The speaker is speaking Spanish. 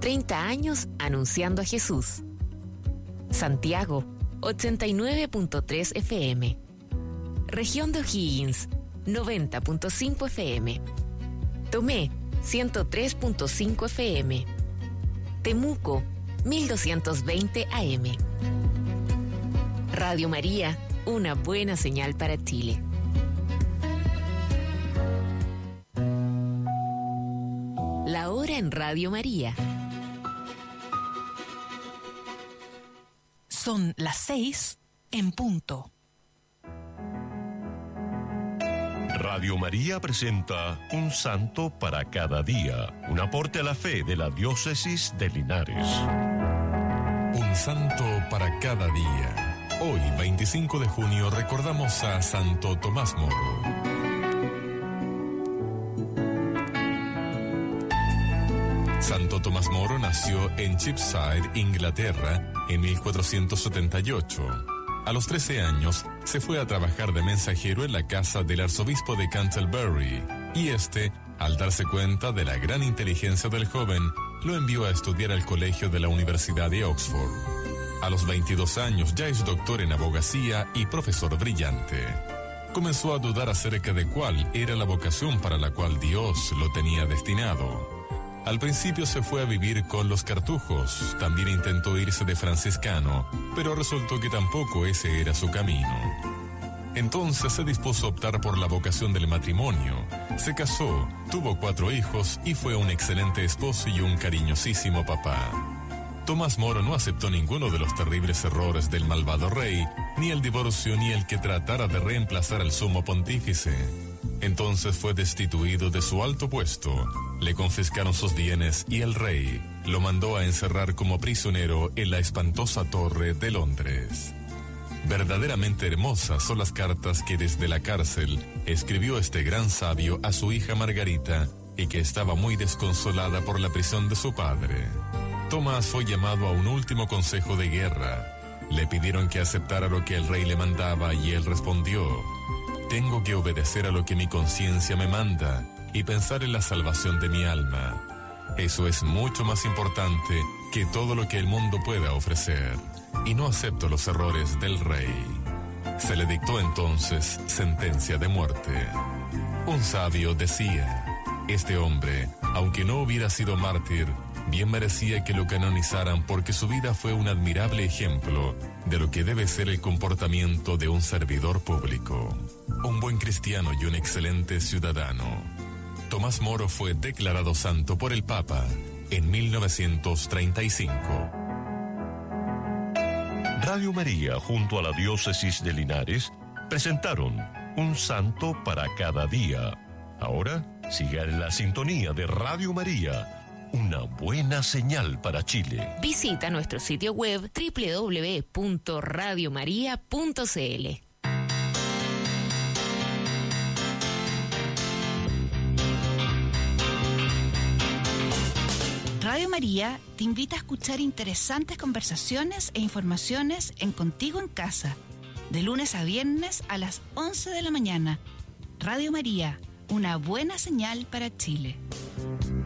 30 años anunciando a Jesús. Santiago, 89.3 FM. Región de O'Higgins, 90.5 FM. Tomé, 103.5 FM. Temuco, 1220 AM. Radio María, una buena señal para Chile. La hora en Radio María. Son las 6 en punto. Radio María presenta Un Santo para cada día, un aporte a la fe de la Diócesis de Linares. Un Santo para cada día. Hoy, 25 de junio, recordamos a Santo Tomás Moro. Santo Tomás Moro nació en Cheapside, Inglaterra, en 1478. A los 13 años, se fue a trabajar de mensajero en la casa del arzobispo de Canterbury, y al darse cuenta de la gran inteligencia del joven, lo envió a estudiar al colegio de la Universidad de Oxford. A los 22 años ya es doctor en abogacía y profesor brillante. Comenzó a dudar acerca de cuál era la vocación para la cual Dios lo tenía destinado. Al principio se fue a vivir con los cartujos, también intentó irse de franciscano, pero resultó que tampoco ese era su camino. Entonces se dispuso a optar por la vocación del matrimonio, se casó, tuvo 4 hijos y fue un excelente esposo y un cariñosísimo papá. Tomás Moro no aceptó ninguno de los terribles errores del malvado rey, ni el divorcio ni el que tratara de reemplazar al sumo pontífice. Entonces fue destituido de su alto puesto, le confiscaron sus bienes y el rey lo mandó a encerrar como prisionero en la espantosa Torre de Londres. Verdaderamente hermosas son las cartas que desde la cárcel escribió este gran sabio a su hija Margarita, y que estaba muy desconsolada por la prisión de su padre. Tomás fue llamado a un último consejo de guerra. Le pidieron que aceptara lo que el rey le mandaba y él respondió: tengo que obedecer a lo que mi conciencia me manda y pensar en la salvación de mi alma. Eso es mucho más importante que todo lo que el mundo pueda ofrecer, y no acepto los errores del rey. Se le dictó entonces sentencia de muerte. Un sabio decía: este hombre, aunque no hubiera sido mártir, bien merecía que lo canonizaran, porque su vida fue un admirable ejemplo de lo que debe ser el comportamiento de un servidor público, un buen cristiano y un excelente ciudadano. Tomás Moro fue declarado santo por el Papa en 1935. Radio María, junto a la Diócesis de Linares, presentaron Un Santo para cada día. Ahora, siga en la sintonía de Radio María, una buena señal para Chile. Visita nuestro sitio web www.radiomaria.cl. Radio María te invita a escuchar interesantes conversaciones e informaciones en Contigo en Casa, de lunes a viernes a las 11 de la mañana. Radio María, una buena señal para Chile.